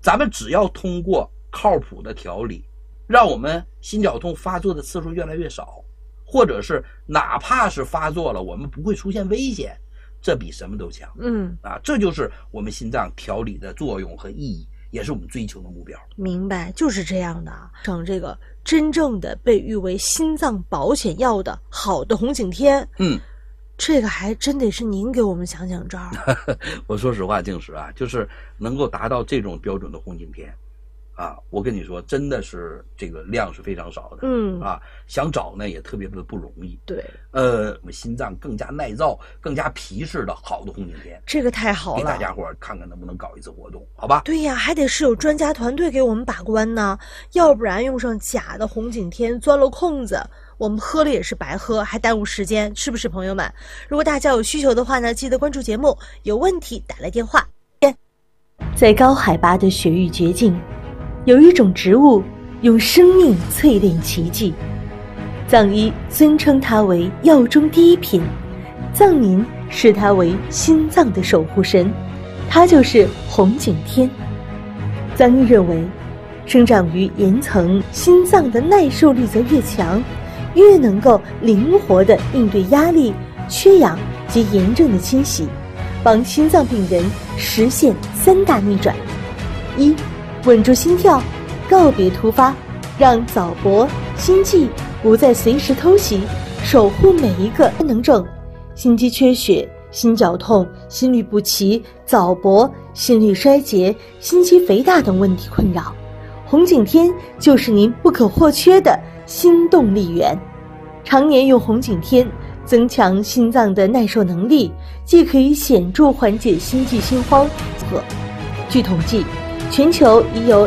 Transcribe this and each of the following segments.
咱们只要通过靠谱的调理，让我们心绞痛发作的次数越来越少，或者是哪怕是发作了，我们不会出现危险，这比什么都强。这就是我们心脏调理的作用和意义，也是我们追求的目标。 明白，就是这样的。像这个真正的被誉为心脏保险药的好的红景天，这个还真得是您给我们讲讲招。 我说实话，静时啊，就是能够达到这种标准的红景天啊，我跟你说，真的是这个量是非常少的。想找呢也特别的不容易。 对， 我们心脏更加耐造、更加皮实的好的红景天， 这个太好了， 给大家伙看看能不能搞一次活动，好吧？ 对呀，还得是有专家团队给我们把关呢，要不然用上假的红景天钻了空子，我们喝了也是白喝，还耽误时间，是不是朋友们？如果大家有需求的话呢，记得关注节目，有问题打来电话。在高海拔的雪域绝境，有一种植物用生命淬炼奇迹，藏医尊称它为药中第一品，藏民视它为心脏的守护神，它就是红景天。藏医认为，生长于岩层心脏的耐受力则越强，越能够灵活地应对压力、缺氧及炎症的侵袭，帮心脏病人实现3大逆转：一、稳住心跳，告别突发，让早搏、心悸不再随时偷袭，守护每一个官能症、心肌缺血、心绞痛、心律不齐、早搏、心律衰竭、心肌肥大等问题困扰。红景天就是您不可或缺的新动力源。常年用红景天，增强心脏的耐受能力，既可以显著缓解心悸心慌。据统计，全球已有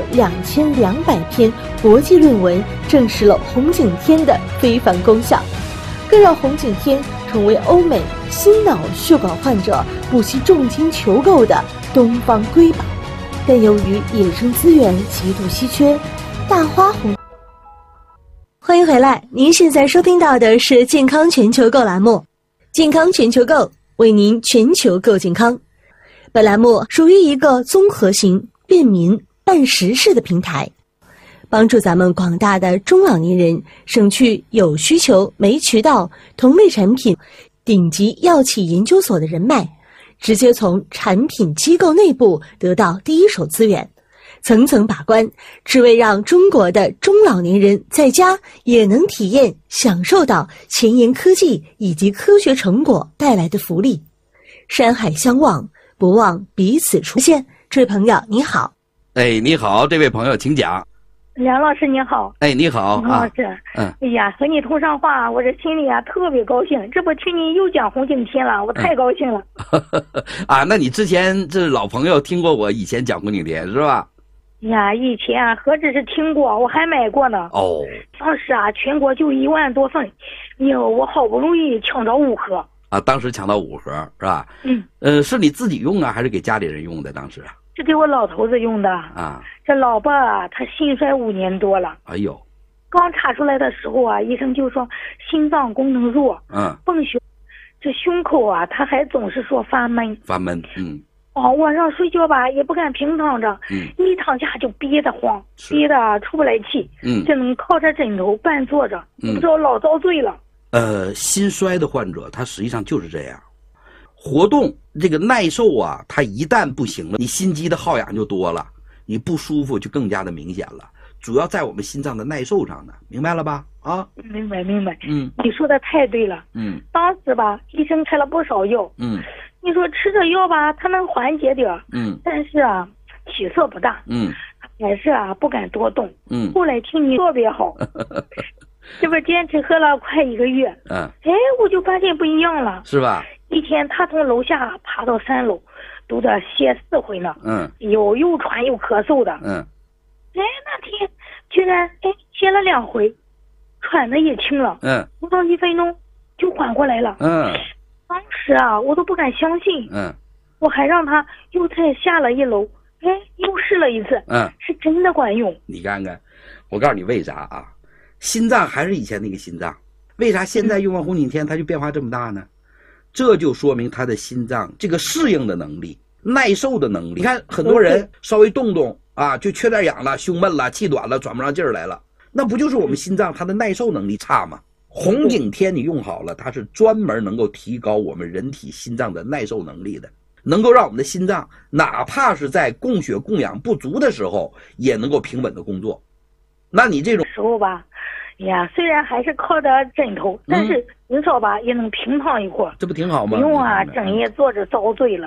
2200篇国际论文证实了红景天的非凡功效，更让红景天成为欧美心脑血管患者不惜重金求购的东方瑰宝。但由于野生资源极度稀缺，大花红。欢迎回来，您现在收听到的是健康全球购栏目，健康全球购为您全球购健康。本栏目属于一个综合型、便民、办实事的平台，帮助咱们广大的中老年人省去有需求没渠道、同类产品、顶级药企研究所的人脉，直接从产品机构内部得到第一手资源，层层把关，只为让中国的中老年人在家也能体验享受到前沿科技以及科学成果带来的福利。山海相望，不忘彼此出现。这位朋友你好。 你好，这位朋友请讲。 梁老师你好。 你好。 梁老师，哎呀，和你通上话，我这心里啊特别高兴。这不听你又讲红景天了，我太高兴了。 那你之前这老朋友听过我以前讲红景天是吧？ 呀，以前啊何止是听过，我还买过呢。当时啊全国就1万多份，我好不容易抢着5盒。 当时抢到5盒是吧？是你自己用啊，还是给家里人用的？当时是给我老头子用的这老爸啊，他心衰5年多了。 哎呦， 刚查出来的时候啊，医生就说心脏功能弱，泵血，这胸口啊，他还总是说发闷。晚上睡觉吧也不敢平躺着，一躺下就憋得慌，憋得出不来气，只能靠着枕头半坐着，不知道老遭罪了。 心衰的患者他实际上就是这样，活动这个耐受啊，他一旦不行了，你心肌的耗氧就多了，你不舒服就更加的明显了，主要在我们心脏的耐受上呢，明白了吧？ 明白。你说的太对了。当时吧医生开了不少药，你说吃这药吧它能缓解点，但是啊起色不大，还是啊不敢多动。后来听你特别好，这不坚持喝了快1个月，我就发现不一样了， 是吧？ 一天他从楼下爬到3楼，都得歇4回呢，又喘又咳嗽的，那天居然歇了2回，喘的也轻了，不到1分钟就缓过来了，当时啊我都不敢相信，我还让他又再下了1楼，又试了一次，是真的管用。 你看看，我告诉你为啥啊？心脏还是以前那个心脏，为啥现在用完红景天它就变化这么大呢？这就说明他的心脏这个适应的能力、耐受的能力。你看很多人稍微动动啊，就缺点氧了，胸闷了，气短了，喘不上劲儿来了，那不就是我们心脏它的耐受能力差吗？红景天你用好了，它是专门能够提高我们人体心脏的耐受能力的，能够让我们的心脏哪怕是在供血供氧不足的时候，也能够平稳的工作。那你这种时候吧，呀，虽然还是靠着枕头，但是你说吧，也能平躺一会儿， 这不挺好吗？ 不用啊，整夜坐着遭罪了。